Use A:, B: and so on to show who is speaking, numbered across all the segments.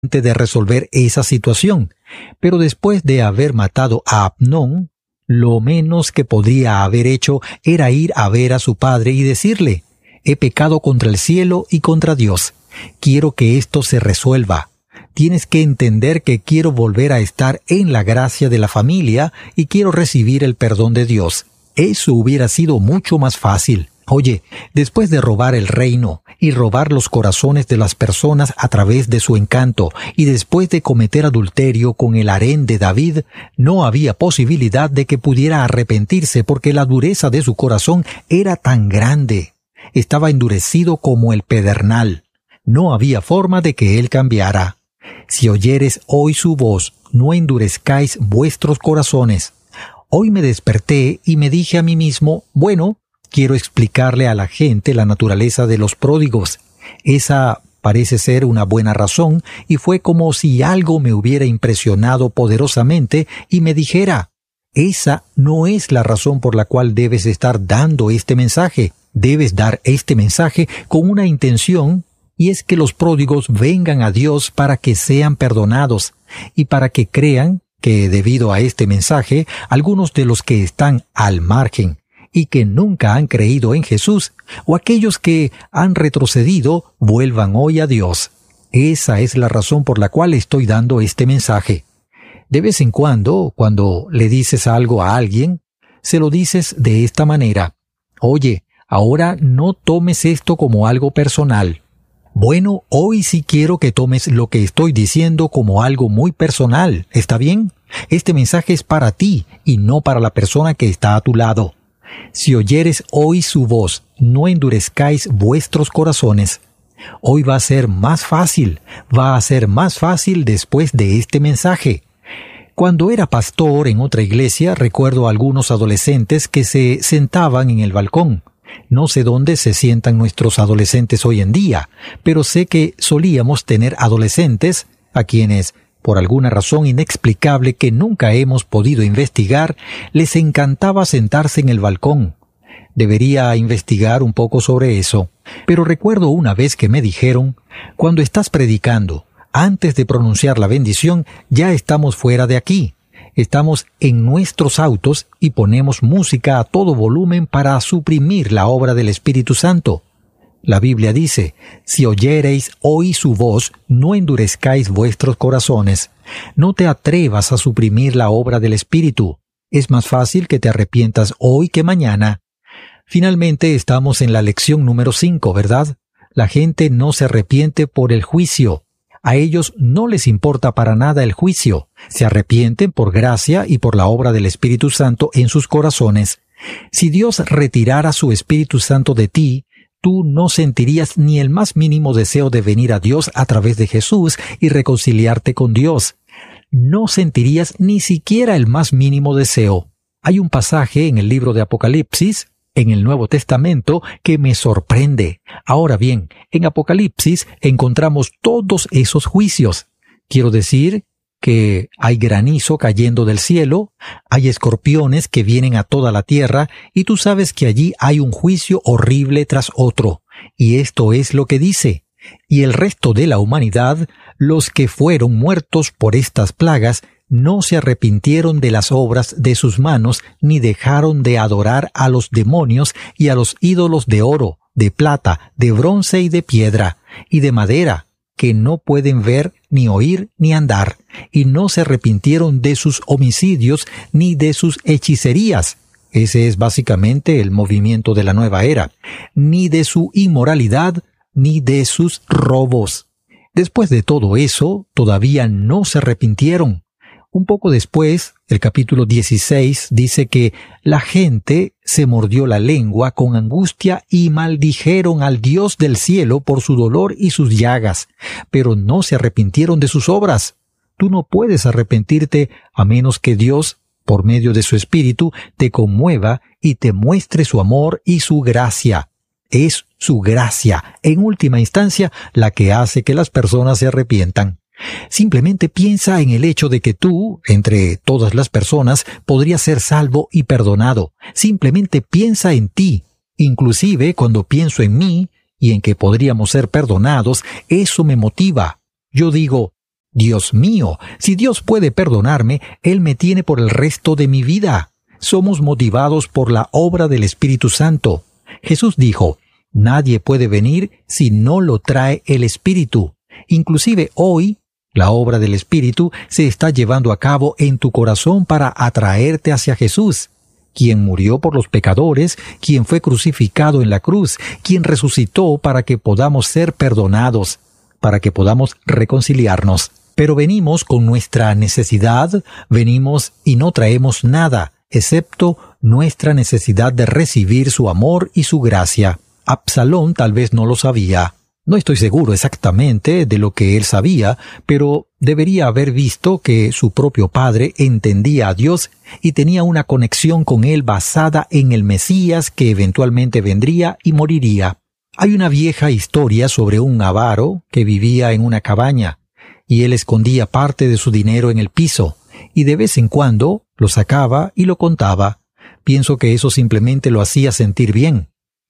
A: de resolver esa situación. Pero después de haber matado a Amnón, lo menos que podría haber hecho era ir a ver a su padre y decirle: he pecado contra el cielo y contra Dios. Quiero que esto se resuelva. Tienes que entender que quiero volver a estar en la gracia de la familia y quiero recibir el perdón de Dios. Eso hubiera sido mucho más fácil. Oye, después de robar el reino y robar los corazones de las personas a través de su encanto y después de cometer adulterio con el harén de David, no había posibilidad de que pudiera arrepentirse porque la dureza de su corazón era tan grande. Estaba endurecido como el pedernal. No había forma de que él cambiara. Si oyeres hoy su voz, no endurezcáis vuestros corazones. Hoy me desperté y me dije a mí mismo: bueno, quiero explicarle a la gente la naturaleza de los pródigos. Esa parece ser una buena razón, y fue como si algo me hubiera impresionado poderosamente y me dijera: esa no es la razón por la cual debes estar dando este mensaje. Debes dar este mensaje con una intención, y es que los pródigos vengan a Dios para que sean perdonados y para que crean que debido a este mensaje, algunos de los que están al margen y que nunca han creído en Jesús, o aquellos que han retrocedido, vuelvan hoy a Dios. Esa es la razón por la cual estoy dando este mensaje. De vez en cuando le dices algo a alguien, se lo dices de esta manera: oye, ahora no tomes esto como algo personal. Bueno, hoy sí quiero que tomes lo que estoy diciendo como algo muy personal, ¿está bien? Este mensaje es para ti y no para la persona que está a tu lado. Si oyeres hoy su voz, no endurezcáis vuestros corazones. Hoy va a ser más fácil después de este mensaje. Cuando era pastor en otra iglesia, recuerdo a algunos adolescentes que se sentaban en el balcón. No sé dónde se sientan nuestros adolescentes hoy en día, pero sé que solíamos tener adolescentes a quienes, por alguna razón inexplicable que nunca hemos podido investigar, les encantaba sentarse en el balcón. Debería investigar un poco sobre eso, pero recuerdo una vez que me dijeron: cuando estás predicando, antes de pronunciar la bendición, ya estamos fuera de aquí. Estamos en nuestros autos y ponemos música a todo volumen para suprimir la obra del Espíritu Santo. La Biblia dice: si oyereis hoy su voz, no endurezcáis vuestros corazones. No te atrevas a suprimir la obra del Espíritu. Es más fácil que te arrepientas hoy que mañana. Finalmente estamos en la lección número 5, ¿verdad? La gente no se arrepiente por el juicio. A ellos no les importa para nada el juicio. Se arrepienten por gracia y por la obra del Espíritu Santo en sus corazones. Si Dios retirara su Espíritu Santo de ti, tú no sentirías ni el más mínimo deseo de venir a Dios a través de Jesús y reconciliarte con Dios. No sentirías ni siquiera el más mínimo deseo. Hay un pasaje en el libro de Apocalipsis, en el Nuevo Testamento, que me sorprende. Ahora bien, en Apocalipsis encontramos todos esos juicios. Quiero decir que hay granizo cayendo del cielo, hay escorpiones que vienen a toda la tierra, y tú sabes que allí hay un juicio horrible tras otro. Y esto es lo que dice: y el resto de la humanidad, los que fueron muertos por estas plagas, no se arrepintieron de las obras de sus manos, ni dejaron de adorar a los demonios y a los ídolos de oro, de plata, de bronce y de piedra, y de madera, que no pueden ver, ni oír, ni andar, y no se arrepintieron de sus homicidios, ni de sus hechicerías. Ese es básicamente el movimiento de la nueva era. Ni de su inmoralidad, ni de sus robos. Después de todo eso, todavía no se arrepintieron. Un poco después, el capítulo 16 dice que la gente se mordió la lengua con angustia y maldijeron al Dios del cielo por su dolor y sus llagas, pero no se arrepintieron de sus obras. Tú no puedes arrepentirte a menos que Dios, por medio de su Espíritu, te conmueva y te muestre su amor y su gracia. Es su gracia, en última instancia, la que hace que las personas se arrepientan. Simplemente piensa en el hecho de que tú, entre todas las personas, podrías ser salvo y perdonado. Simplemente piensa en ti. Inclusive cuando pienso en mí y en que podríamos ser perdonados, eso me motiva. Yo digo, Dios mío, si Dios puede perdonarme, Él me tiene por el resto de mi vida. Somos motivados por la obra del Espíritu Santo. Jesús dijo, nadie puede venir si no lo trae el Espíritu. Inclusive hoy, la obra del Espíritu se está llevando a cabo en tu corazón para atraerte hacia Jesús, quien murió por los pecadores, quien fue crucificado en la cruz, quien resucitó para que podamos ser perdonados, para que podamos reconciliarnos. Pero venimos con nuestra necesidad, venimos y no traemos nada, excepto nuestra necesidad de recibir su amor y su gracia. Absalón tal vez no lo sabía. No estoy seguro exactamente de lo que él sabía, pero debería haber visto que su propio padre entendía a Dios y tenía una conexión con él basada en el Mesías que eventualmente vendría y moriría. Hay una vieja historia sobre un avaro que vivía en una cabaña, y él escondía parte de su dinero en el piso, y de vez en cuando lo sacaba y lo contaba. Pienso que eso simplemente lo hacía sentir bien.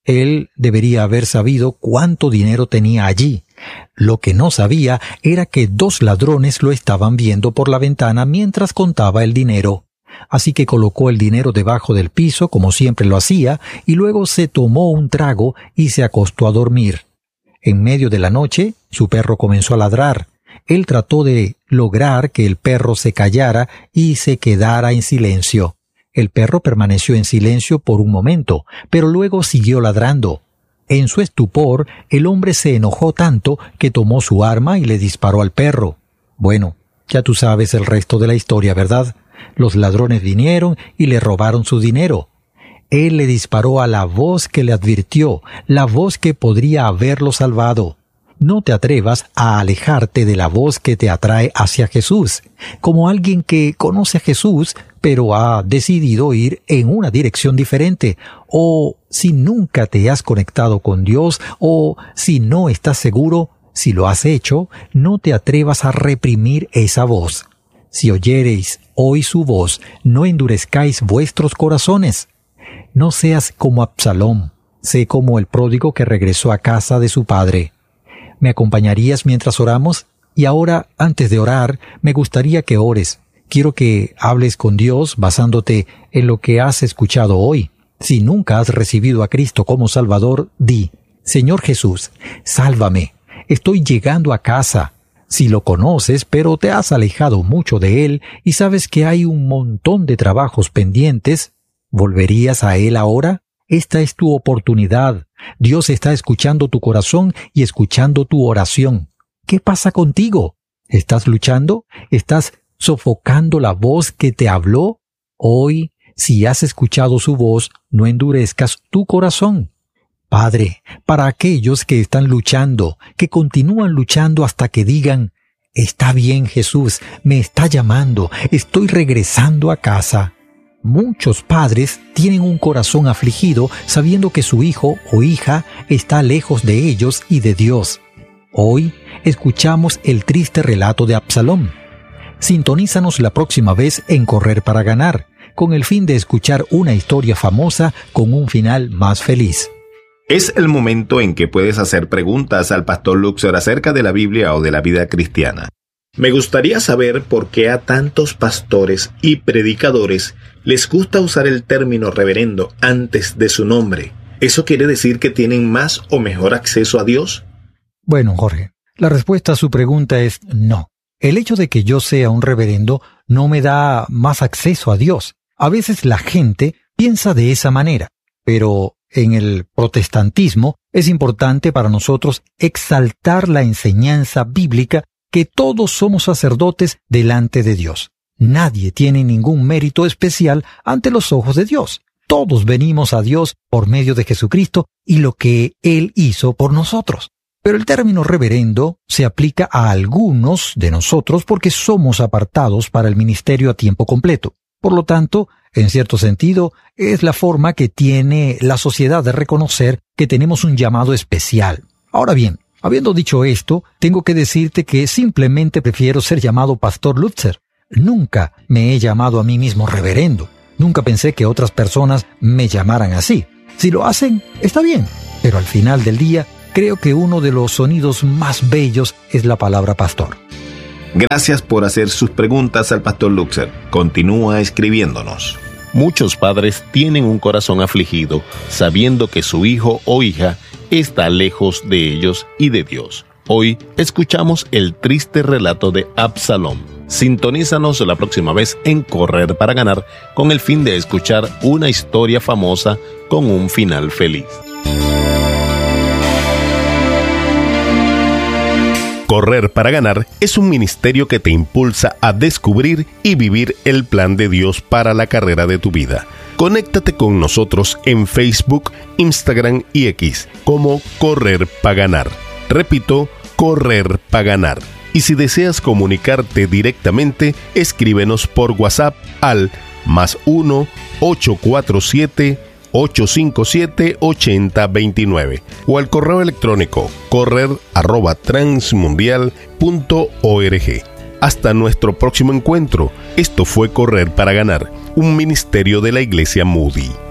A: Él debería haber sabido cuánto dinero tenía allí. Lo que no sabía era que 2 ladrones lo estaban viendo por la ventana mientras contaba el dinero. Así que colocó el dinero debajo del piso, como siempre lo hacía, y luego se tomó un trago y se acostó a dormir. En medio de la noche, su perro comenzó a ladrar. Él trató de lograr que el perro se callara y se quedara en silencio. El perro permaneció en silencio por un momento, pero luego siguió ladrando. En su estupor, el hombre se enojó tanto que tomó su arma y le disparó al perro. Bueno, ya tú sabes el resto de la historia, ¿verdad? Los ladrones vinieron y le robaron su dinero. Él le disparó a la voz que le advirtió, la voz que podría haberlo salvado. No te atrevas a alejarte de la voz que te atrae hacia Jesús, como alguien que conoce a Jesús, pero ha decidido ir en una dirección diferente, o si nunca te has conectado con Dios, o si no estás seguro, si lo has hecho, no te atrevas a reprimir esa voz. Si oyereis hoy su voz, no endurezcáis vuestros corazones. No seas como Absalón, sé como el pródigo que regresó a casa de su padre. ¿Me acompañarías mientras oramos? Y ahora, antes de orar, me gustaría que ores. Quiero que hables con Dios basándote en lo que has escuchado hoy. Si nunca has recibido a Cristo como Salvador, di, Señor Jesús, sálvame. Estoy llegando a casa. Si lo conoces, pero te has alejado mucho de Él y sabes que hay un montón de trabajos pendientes, ¿volverías a Él ahora? Esta es tu oportunidad. Dios está escuchando tu corazón y escuchando tu oración. ¿Qué pasa contigo? ¿Estás luchando? ¿Estás sofocando la voz que te habló? Hoy, si has escuchado su voz, no endurezcas tu corazón. Padre, para aquellos que están luchando, que continúan luchando hasta que digan, está bien Jesús, me está llamando, estoy regresando a casa. Muchos padres tienen un corazón afligido sabiendo que su hijo o hija está lejos de ellos y de Dios. Hoy escuchamos el triste relato de Absalón. Sintonízanos la próxima vez en Correr para Ganar, con el fin de escuchar una historia famosa con un final más feliz.
B: Es el momento en que puedes hacer preguntas al Pastor Luxor acerca de la Biblia o de la vida cristiana. Me gustaría saber por qué a tantos pastores y predicadores les gusta usar el término reverendo antes de su nombre. ¿Eso quiere decir que tienen más o mejor acceso a Dios?
A: Bueno, Jorge, la respuesta a su pregunta es no. El hecho de que yo sea un reverendo no me da más acceso a Dios. A veces la gente piensa de esa manera, pero en el protestantismo es importante para nosotros exaltar la enseñanza bíblica que todos somos sacerdotes delante de Dios. Nadie tiene ningún mérito especial ante los ojos de Dios. Todos venimos a Dios por medio de Jesucristo y lo que Él hizo por nosotros. Pero el término reverendo se aplica a algunos de nosotros porque somos apartados para el ministerio a tiempo completo. Por lo tanto, en cierto sentido, es la forma que tiene la sociedad de reconocer que tenemos un llamado especial. Ahora bien, habiendo dicho esto, tengo que decirte que simplemente prefiero ser llamado Pastor Lutzer. Nunca me he llamado a mí mismo reverendo. Nunca pensé que otras personas me llamaran así. Si lo hacen, está bien. Pero al final del día, creo que uno de los sonidos más bellos es la palabra pastor.
B: Gracias por hacer sus preguntas al Pastor Luxer. Continúa escribiéndonos.
C: Muchos padres tienen un corazón afligido, sabiendo que su hijo o hija está lejos de ellos y de Dios. Hoy escuchamos el triste relato de Absalom. Sintonízanos la próxima vez en Correr para Ganar, con el fin de escuchar una historia famosa con un final feliz.
D: Correr para Ganar es un ministerio que te impulsa a descubrir y vivir el plan de Dios para la carrera de tu vida. Conéctate con nosotros en Facebook, Instagram y X como Correr para Ganar. Repito, Correr para Ganar. Y si deseas comunicarte directamente, escríbenos por WhatsApp al +1 847-857-8029 o al correo electrónico correr@transmundial.org. Hasta nuestro próximo encuentro. Esto fue Correr para Ganar, un ministerio de la Iglesia Moody.